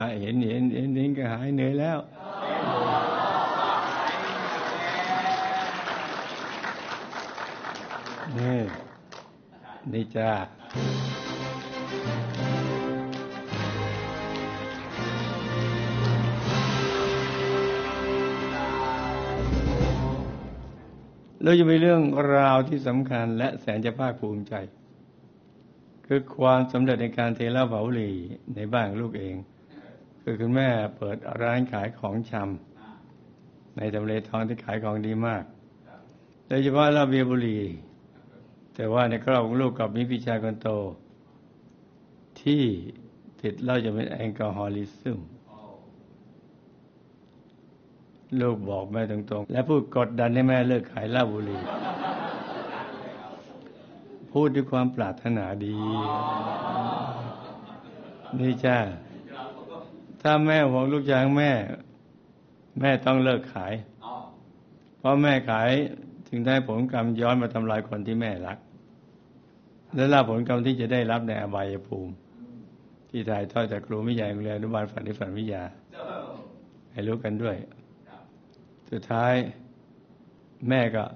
เห็นก็หายเหนื่อยแล้วนี่จ้าแล้วจะมีเรื่องราวที่สำคัญและแสนจะภาคภูมิใจคือความสำเร็จในการเทเหล้าเผาบุหรี่ในบ้านของลูกเองคือคุณแม่เปิดร้านขายของชำในทำเลทองที่ขายของดีมากโดยเฉพาะเหล้าเบียร์บุหรี่แต่ว่าในครอบครัวของลูกกับมีพี่ชายคนโตที่ติดเหล้าจะเป็นแอลกอฮอลิซึมลูกบอกแม่ตรงๆและพูดกดดันให้แม่เลิกขายเหล้าบุหรี่พูดด้วยความปรารถนาดีนี่จ้าถ้าแม่ห่วงลูกชายแม่ต้องเลิกขายเพราะแม่ขายถึงได้ผลกรรมย้อนมาทำลายคนที่แม่รักและรับผลกรรมที่จะได้รับในอบายภูมิที่ถ่ายทอดจากครูวิทยาโรงเรียนอนุบาลฝันที่ฝันวิทยาให้รู้กันด้วยสุดท้ายแม่ก็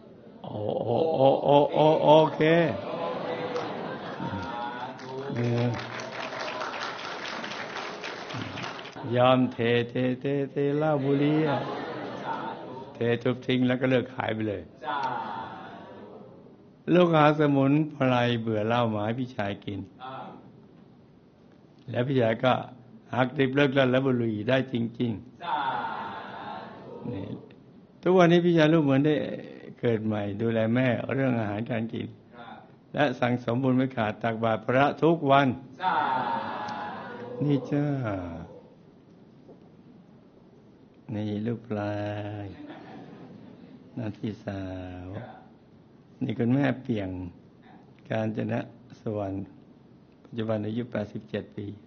โอเคยอมเทเหล้าบุหรี่เททุบทิ้งแล้วก็เลิกขายไปเลยลูกหาสมุนไพรเบื่อเหล้ามาให้พี่ชายกินแล้วพี่ชายก็หักดิบเลิกเหล้าและบุหรี่ได้จริงๆนี่ทุกวันนี้พี่ชายลูกเหมือนได้เกิดใหม่ดูแลแม่เรื่องอาหารการกินและสั่งสมบุญไม่ขาดตักบาตรพระทุกวันนี่จ้านี่ลูกปลายนาทีสาวนี่คุณแม่เปี่ยงกาญจนะสวรรค์ปัจจุบันอายุ87 ปี